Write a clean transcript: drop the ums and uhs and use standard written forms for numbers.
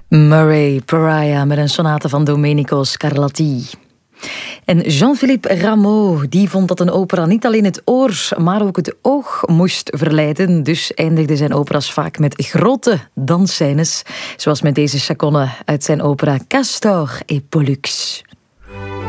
Murray Pariah met een sonate van Domenico Scarlatti. En Jean-Philippe Rameau die vond dat een opera niet alleen het oor, maar ook het oog moest verleiden. Dus eindigde zijn operas vaak met grote dansscènes, zoals met deze chaconne uit zijn opera Castor et Pollux.